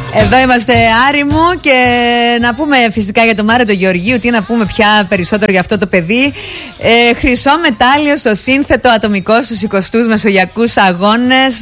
Εδώ είμαστε, Άρη μου, και να πούμε φυσικά για τον Μάριο τον Γεωργίου. Τι να πούμε πια περισσότερο για αυτό το παιδί. Χρυσό μετάλλιο στο σύνθετο ατομικό στους 20ους Μεσογειακούς Αγώνες.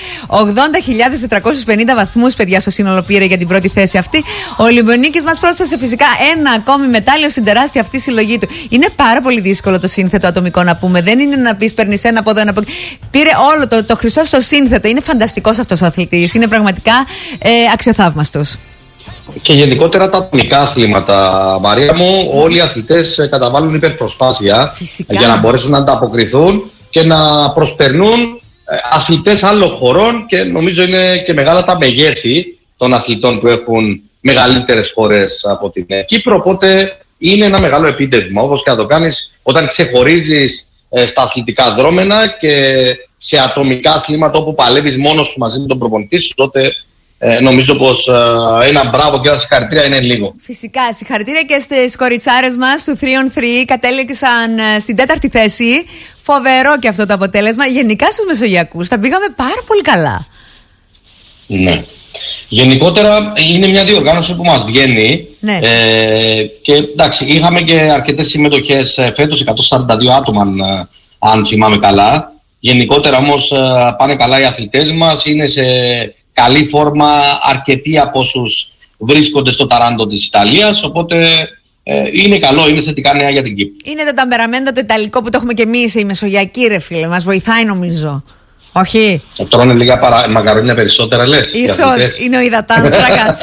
80.450 βαθμούς, παιδιά, στο σύνολο πήρε για την πρώτη θέση αυτή. Ο Ολυμπιονίκης μας πρόσθεσε φυσικά ένα ακόμη μετάλλιο στην τεράστια αυτή συλλογή του. Είναι πάρα πολύ δύσκολο το σύνθετο ατομικό, να πούμε. Δεν είναι να πεις παίρνεις ένα από εδώ, ένα από εκεί. Πήρε όλο το χρυσό στο σύνθετο. Είναι φανταστικός αυτός ο αθλητής. Είναι πραγματικά αξιοθαύμαστος. Και γενικότερα τα ατομικά αθλήματα, Μαρία μου, όλοι οι αθλητές καταβάλουν υπερπροσπάθεια για να μπορέσουν να ανταποκριθούν και να προσπερνούν αθλητές άλλων χωρών, και νομίζω είναι και μεγάλα τα μεγέθη των αθλητών που έχουν μεγαλύτερες χώρες από την Κύπρο, οπότε είναι ένα μεγάλο επίτευγμα. Όπως και να το κάνεις, όταν ξεχωρίζεις στα αθλητικά δρόμενα και σε ατομικά αθλήματα όπου παλεύεις μόνος σου μαζί με τον προπονητή σου, τότε νομίζω πως ένα μπράβο και ένα συγχαρητήρια είναι λίγο. Φυσικά, συγχαρητήρια και στις κοριτσάρες μας του 3on3, κατέληξαν στην 4η θέση. Φοβερό και αυτό το αποτέλεσμα. Γενικά στους Μεσογειακούς τα πήγαμε πάρα πολύ καλά. Ναι. Γενικότερα είναι μια διοργάνωση που μας βγαίνει. Ναι. Και εντάξει, είχαμε και αρκετές συμμετοχές φέτος, 142 άτομα αν θυμάμαι καλά. Γενικότερα όμως πάνε καλά οι αθλητές μας, είναι σε καλή φόρμα αρκετοί από όσους βρίσκονται στο ταράντο της Ιταλίας, οπότε είναι καλό, είναι θετικά νέα για την Κύπρο. Είναι το ταμπεραμέντο το ιταλικό που το έχουμε και εμείς οι Μεσογειακοί, ρε φίλε, μας βοηθάει νομίζω. Όχι. Τρώνε λίγα μαγαρόνια περισσότερα, λες. Ίσως είναι ο υδατάνθρακας.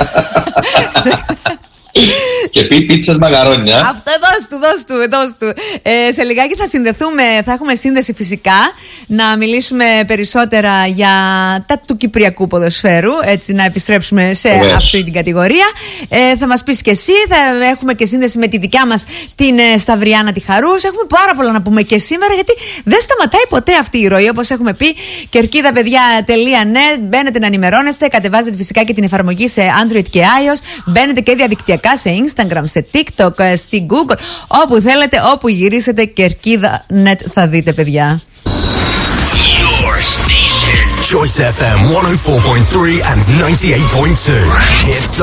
Και πίτσες μαγαρόνια. Αυτό δώσ' του. Σε λιγάκι θα συνδεθούμε, θα έχουμε σύνδεση φυσικά, να μιλήσουμε περισσότερα για τα του κυπριακού ποδοσφαίρου, έτσι να επιστρέψουμε σε αυτή την κατηγορία. Θα μας πεις και εσύ, θα έχουμε και σύνδεση με τη δικιά μας την Σταυριάννα τη Χαρούς. Έχουμε πάρα πολλά να πούμε και σήμερα, γιατί δεν σταματάει ποτέ αυτή η ροή, όπως έχουμε πει. Κερκίδαπαιδιά.net, μπαίνετε να ενημερώνεστε, κατεβάζετε φυσικά και την εφαρμογή σε Android και iOS, μπαίνετε και διαδικτυακά σε Instagram, σε TikTok, στη Google, όπου θέλετε, όπου γυρίσετε, Κερκίδα.net θα δείτε, παιδιά. Your station. Choice FM 104.3 and 98.2. It's